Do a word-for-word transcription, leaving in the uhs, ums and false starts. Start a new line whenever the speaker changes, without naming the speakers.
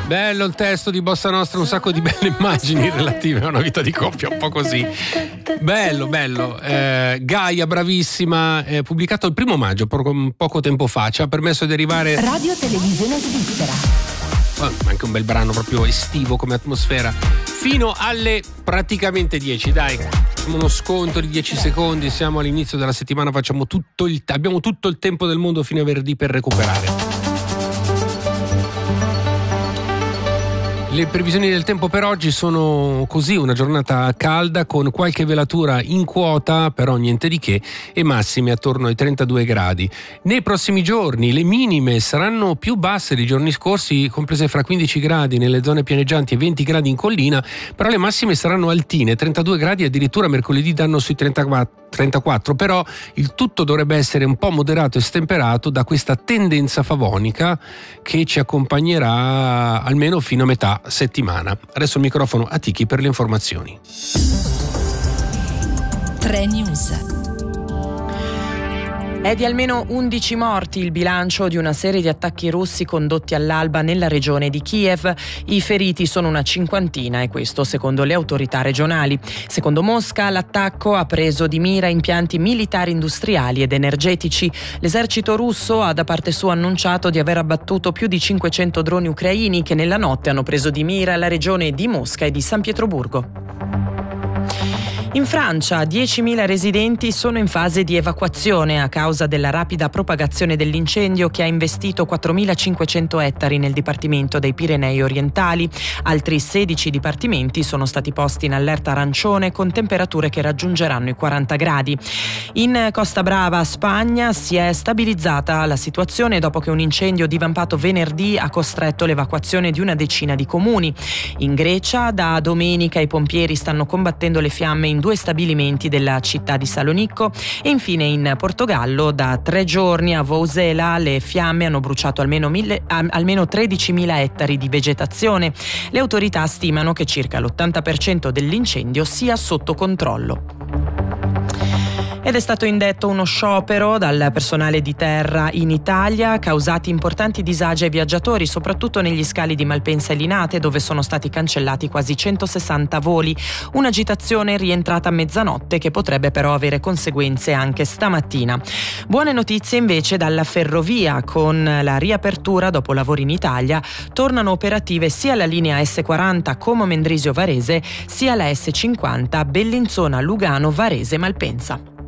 Bello il testo di Bossa Nostra, un sacco di belle immagini relative a una vita di coppia, un po' così. Bello, bello. Eh, Gaia, bravissima, eh, pubblicato il primo maggio, poco, poco tempo fa, ci ha permesso di arrivare...
Radio Televisione Svizzera.
Oh, anche un bel brano proprio estivo come atmosfera. Fino alle praticamente dieci, dai. Facciamo uno sconto di dieci secondi, siamo all'inizio della settimana, facciamo tutto il, abbiamo tutto il tempo del mondo fino a venerdì per recuperare. Le previsioni del tempo per oggi sono così: una giornata calda con qualche velatura in quota, però niente di che, e massime attorno ai trentadue gradi. Nei prossimi giorni le minime saranno più basse dei giorni scorsi, comprese fra quindici gradi nelle zone pianeggianti e venti gradi in collina, però le massime saranno altine, trentadue gradi, addirittura mercoledì danno sui trentaquattro, però il tutto dovrebbe essere un po' moderato e stemperato da questa tendenza favonica che ci accompagnerà almeno fino a metà settimana. Adesso il microfono a Tiki per le informazioni.
tre News.
È di almeno undici morti il bilancio di una serie di attacchi russi condotti all'alba nella regione di Kiev. I feriti sono una cinquantina, e questo secondo le autorità regionali. Secondo Mosca, l'attacco ha preso di mira impianti militari, industriali ed energetici. L'esercito russo ha da parte sua annunciato di aver abbattuto più di cinquecento droni ucraini che nella notte hanno preso di mira la regione di Mosca e di San Pietroburgo. In Francia diecimila residenti sono in fase di evacuazione a causa della rapida propagazione dell'incendio che ha investito quattromilacinquecento ettari nel dipartimento dei Pirenei orientali. Altri sedici dipartimenti sono stati posti in allerta arancione con temperature che raggiungeranno i quaranta gradi. In Costa Brava, Spagna, si è stabilizzata la situazione dopo che un incendio divampato venerdì ha costretto l'evacuazione di una decina di comuni. In Grecia, da domenica i pompieri stanno combattendo le fiamme in due stabilimenti della città di Salonicco, e infine in Portogallo da tre giorni a Vousela le fiamme hanno bruciato almeno, mille, almeno tredicimila ettari di vegetazione. Le autorità stimano che circa l'ottanta per cento dell'incendio sia sotto controllo. Ed è stato indetto uno sciopero dal personale di terra in Italia, causati importanti disagi ai viaggiatori, soprattutto negli scali di Malpensa e Linate, dove sono stati cancellati quasi centosessanta voli. Un'agitazione rientrata a mezzanotte che potrebbe però avere conseguenze anche stamattina. Buone notizie invece dalla ferrovia: con la riapertura dopo lavori in Italia tornano operative sia la linea S quaranta Como Mendrisio Varese sia la S cinquanta Bellinzona Lugano Varese Malpensa.